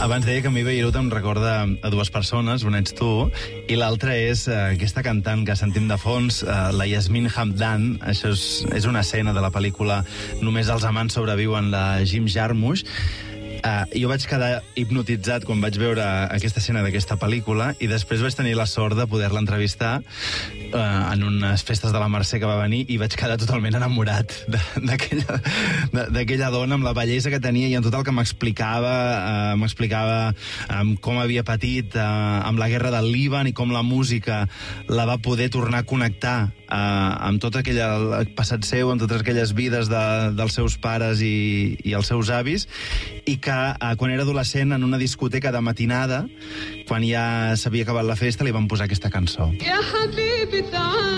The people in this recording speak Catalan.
Abans deia que a mi Beirut em recorda a dues persones, una ets tu, i l'altra és aquesta cantant que sentim de fons, la Yasmine Hamdan. Això és una escena de la pel·lícula Només els amants sobreviuen, la Jim Jarmusch. Jo vaig quedar hipnotitzat quan vaig veure aquesta escena d'aquesta pel·lícula i després vaig tenir la sort de poder-la entrevistar en unes festes de la Mercè que va venir i vaig quedar totalment enamorat d'aquella dona, amb la bellesa que tenia i en tot el que m'explicava com havia patit amb la guerra del Líban i com la música la va poder tornar a connectar amb tot aquell passat seu, amb totes aquelles vides dels seus pares i els seus avis, i que quan era adolescent en una discoteca de matinada, quan ja s'havia acabat la festa, li van posar aquesta cançó.